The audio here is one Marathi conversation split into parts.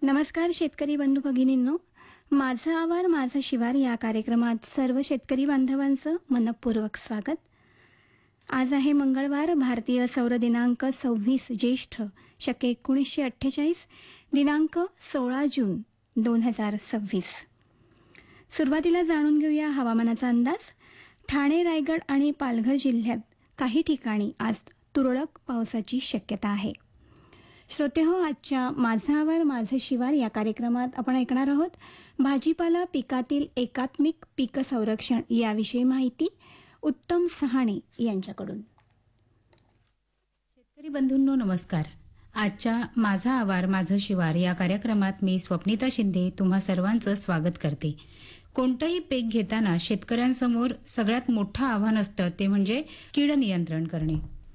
नमस्कार शेतकरी बंधू भगिनींनो, माझं आवार माझं शिवार या कार्यक्रमात सर्व शेतकरी बांधवांचं मनपूर्वक स्वागत. आज आहे मंगळवार, भारतीय सौर दिनांक 26 ज्येष्ठ शके 1948, दिनांक 16 जून 2026. सुरुवातीला जाणून घेऊया हवामानाचा अंदाज. ठाणे, रायगड आणि पालघर जिल्ह्यात काही ठिकाणी आज तुरळक पावसाची शक्यता आहे. श्रोते हो, आजच्या माझं आवार माझं शिवार या कार्यक्रमात आपण ऐकणार आहोत भाजीपाला पिकातील एकात्मिक पीक संरक्षण याविषयी माहिती उत्तम सहाणे यांच्याकडून. शेतकरी बंधूंनो नमस्कार. आजच्या माझा आवार माझं शिवार या कार्यक्रमात मी स्वप्निता शिंदे तुम्हा सर्वांचं स्वागत करते. कोणतंही पीक घेताना शेतकऱ्यांसमोर सगळ्यात मोठं आव्हान असतं ते म्हणजे कीड नियंत्रण करणे.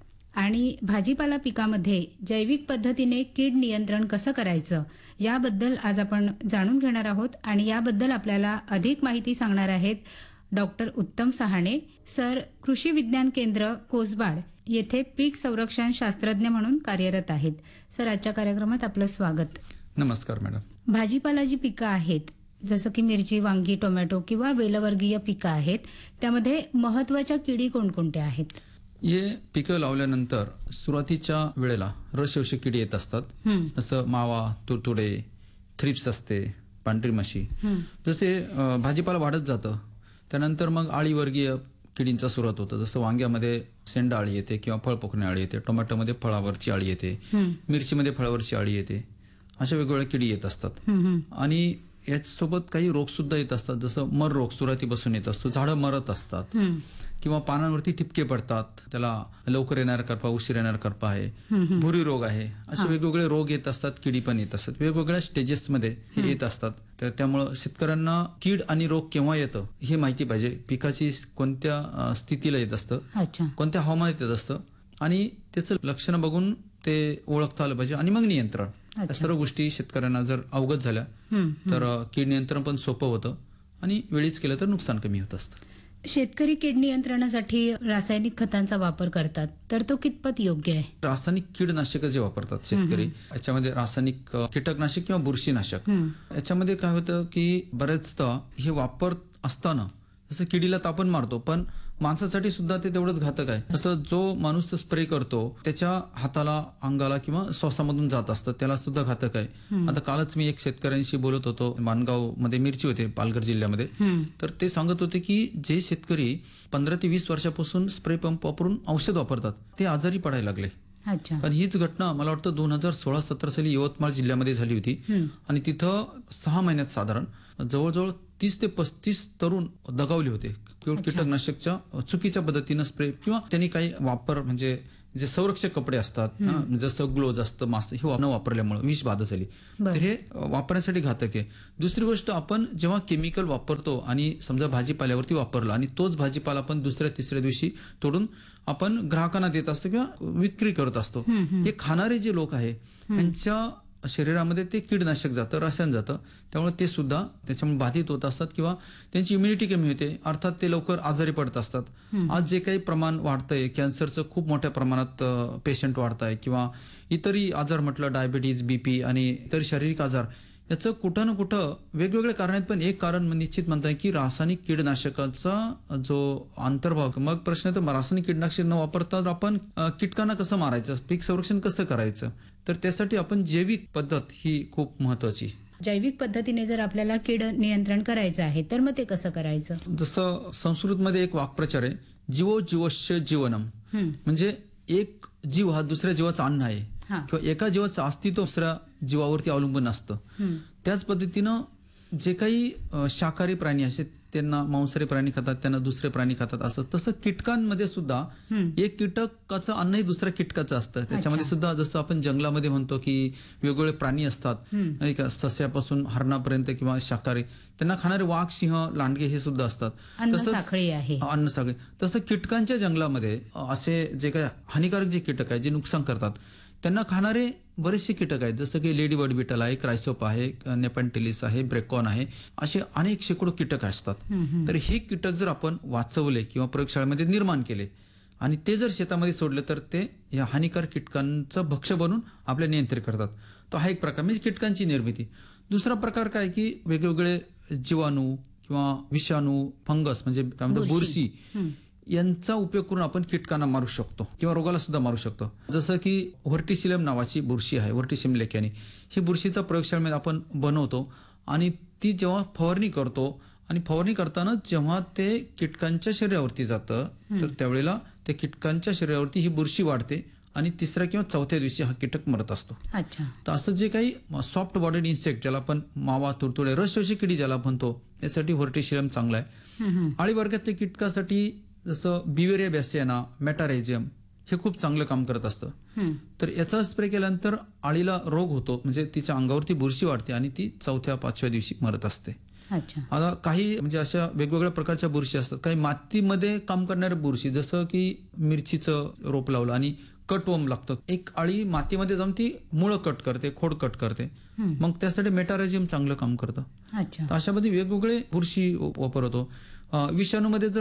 आणि भाजीपाला पिकामध्ये जैविक पद्धतीने कीड नियंत्रण कसं करायचं याबद्दल आज आपण जाणून घेणार आहोत. आणि याबद्दल आपल्याला अधिक माहिती सांगणार आहेत डॉक्टर उत्तम सहाणे सर, कृषी विज्ञान केंद्र कोसबाड येथे पीक संरक्षण शास्त्रज्ञ म्हणून कार्यरत आहेत. सर, आजच्या कार्यक्रमात आपलं स्वागत. नमस्कार मॅडम. भाजीपाला जी पिकं आहेत जसं की मिरची, वांगी, टोमॅटो किंवा वेलवर्गीय पिकं आहेत, त्यामध्ये महत्वाच्या किडी कोणकोणत्या आहेत? हे पिकं लावल्यानंतर सुरुवातीच्या वेळेला रसशोषक किडी येत असतात. जसं मावा, तुडतुडे, थ्रिप्स असते, पांढरी माशी. जसे भाजीपाला वाढत जातं त्यानंतर मग आळीवर्गीय किडींचा सुरुवात होतं. जसं वांग्यामध्ये शेंडा आळी येते किंवा फळ पोखणे आळी येते, टोमॅटोमध्ये फळावरची आळी येते, मिरचीमध्ये फळावरची आळी येते. अशा वेगवेगळ्या किडी येत असतात. आणि याच्यासोबत काही रोग सुद्धा येत असतात. जसं मर रोग सुरुवातीपासून येत असतो, झाडं मरत असतात किंवा पानांवरती ठिपके पडतात, त्याला लवकर येणारा करपा, उशीर येणारा करपा आहे, भुरी रोग आहे. असे वेगवेगळे रोग येत असतात, किडी पण येत असतात, वेगवेगळ्या स्टेजेसमध्ये हे येत असतात. तर त्यामुळं शेतकऱ्यांना कीड आणि रोग केव्हा येतं हे माहिती पाहिजे. पिकाची कोणत्या स्थितीला येत असतं, कोणत्या हवामानात येत असतं आणि त्याचं लक्षण बघून ते ओळखता आलं पाहिजे. आणि मग नियंत्रण, या सर्व गोष्टी शेतकऱ्यांना जर अवगत झाल्या तर कीड नियंत्रण पण सोपं होतं आणि वेळीच केलं तर नुकसान कमी होत असतं. शेतकरी कीड नियंत्रणासाठी रासायनिक खतांचा वापर करतात, तर तो कितपत योग्य आहे? रासायनिक कीडनाशक जे वापरतात शेतकरी, याच्यामध्ये रासायनिक कीटकनाशक किंवा बुरशीनाशक, याच्यामध्ये काय होतं की बरेचदा हे वापर असताना जसं किडीला आपण मारतो पण माणसासाठी सुद्धा ते तेवढंच घातक आहे. असं जो माणूस स्प्रे करतो त्याच्या हाताला, अंगाला किंवा श्वासामधून जात असतं, त्याला सुद्धा घातक आहे. आता कालच मी एक शेतकऱ्यांशी बोलत होतो, माणगाव मध्ये मिरची होते पालघर जिल्ह्यामध्ये. तर ते सांगत होते की जे शेतकरी 15 ते 20 वर्षापासून स्प्रे पंप वापरून औषध वापरतात ते आजारी पडायला लागले. पण हीच घटना मला वाटतं 2016-17 साली यवतमाळ जिल्ह्यामध्ये झाली होती. आणि तिथं 6 महिन्यात साधारण जवळजवळ 30 ते 35 तरुण दगावले होते कीटकनाशकच्या चुकीच्या पद्धतीनं स्प्रे किंवा त्यांनी काही वापर म्हणजे जे संरक्षक कपडे असतात, जसं ग्लोव्ज असतं, मास्क, हे न वापरल्यामुळे विष बाधा झाली. तर हे वापरण्यासाठी घातक आहे. दुसरी गोष्ट, आपण जेव्हा केमिकल वापरतो आणि समजा भाजीपाल्यावरती वापरला आणि तोच भाजीपाला आपण दुसऱ्या तिसऱ्या दिवशी तोडून आपण ग्राहकांना देत असतो किंवा विक्री करत असतो, हे खाणारे जे लोक आहे त्यांच्या शरीरामध्ये ते कीडनाशक जातं, रसायन जातं, त्यामुळे ते सुद्धा त्याच्यामुळे बाधित होत असतात किंवा त्यांची इम्युनिटी कमी होते, अर्थात ते लवकर आजारी पडत असतात. आज जे काही प्रमाण वाढतंय, कॅन्सरचं खूप मोठ्या प्रमाणात पेशंट वाढत आहे किंवा इतरही आजार म्हटलं, डायबिटीज, बीपी आणि इतर शारीरिक आजार, याचं कुठं ना कुठं वेगवेगळे कारण आहेत. पण एक कारण निश्चित म्हणताय की रासायनिक कीटनाशकाचा जो अंतर्भाव. मग प्रश्न येतो, रासायनिक कीटनाशक न वापरता आपण कीटकांना कसं मारायचं, पीक संरक्षण कसं करायचं? तर त्यासाठी आपण जैविक पद्धत ही खूप महत्वाची. जैविक पद्धतीने जर आपल्याला कीड नियंत्रण करायचं आहे तर मग ते कसं करायचं? जसं संस्कृतमध्ये एक वाक्प्रचार आहे, जीवो जीवस्य जीवनम, म्हणजे एक जीव हा दुसऱ्या जीवाचं अन्न आहे किंवा एका जीवाचं अस्तित्व दुसऱ्या जीवावरती अवलंबून असतं. त्याच पद्धतीनं जे काही शाकाहारी प्राणी असे त्यांना मांसाहारी प्राणी खातात, त्यांना दुसरे प्राणी खातात, असं तसं कीटकांमध्ये सुद्धा एक कीटकाचं अन्नही दुसऱ्या कीटकाचं असतं. त्याच्यामध्ये सुद्धा जसं आपण जंगलामध्ये म्हणतो की वेगवेगळे प्राणी असतात नाही का, सस्यापासून हरणापर्यंत किंवा शाकाहारी, त्यांना खाणारे वाघ, सिंह, लांडगे हे सुद्धा असतात. अन्न साखळी. तसं कीटकांच्या जंगलामध्ये असे जे काही हानिकारक जे कीटक आहेत, जे नुकसान करतात, त्यांना खाणारे बरेचसे कीटक आहेत. जसं की लेडी बर्ड बिटल आहे, क्रायसोप आहे, नेपॅन्टिलिस आहे, ब्रेकॉन आहे, असे अनेक शेकडो कीटक असतात. तर हे कीटक जर आपण वाचवले किंवा प्रयोगशाळेमध्ये निर्माण केले आणि ते जर शेतामध्ये सोडले तर ते या हानिकारक कीटकांचं भक्ष्य बनून आपल्या नियंत्रित करतात. तो हा एक प्रकार म्हणजे कीटकांची निर्मिती. दुसरा प्रकार काय की वेगवेगळे जीवाणू किंवा विषाणू, फंगस म्हणजे काय म्हणतो बुरशी यांचा उपयोग करून आपण कीटकांना मारू शकतो किंवा रोगाला सुद्धा मारू शकतो. जसं की व्हर्टिसिलम नावाची बुरशी आहे, व्हर्टिसिलम लेक्यानी, ही बुरशीचा प्रयोगशाळेमध्ये आपण बनवतो आणि ती जेव्हा फवारणी करतो आणि फवारणी करताना जेव्हा ते कीटकांच्या शरीरावरती जातं तर त्यावेळेला त्या कीटकांच्या शरीरावरती ही बुरशी वाढते आणि तिसऱ्या किंवा चौथ्या दिवशी हा कीटक मरत असतो. अच्छा. तर असं जे काही सॉफ्ट बॉडीड इन्सेक्ट ज्याला आपण मावा, तुडतुडे, रसशोषी किडी ज्याला म्हणतो यासाठी व्हर्टिसिलम चांगला आहे. आळी वर्गातल्या कीटकासाठी जसं बिवेरिया बॅसियाना, मेटारेजियम हे खूप चांगलं काम करत असतं. तर याचा स्प्रे केल्यानंतर आळीला रोग होतो म्हणजे तिच्या अंगावरती बुरशी वाढते आणि ती 4-5व्या दिवशी मरत असते. अच्छा. आता काही म्हणजे अशा वेगवेगळ्या प्रकारच्या बुरशी असतात. काही मातीमध्ये काम करणाऱ्या बुरशी, जसं की मिरचीचं रोप लावलं आणि कटवर्म लागतं, एक आळी मातीमध्ये जाऊन ती मुळं कट करते, खोड कट करते, मग त्यासाठी मेटारेजियम चांगलं काम करतं. अच्छा. तर अशामध्ये वेगवेगळे बुरशी वापरतो. विषाणूमध्ये जर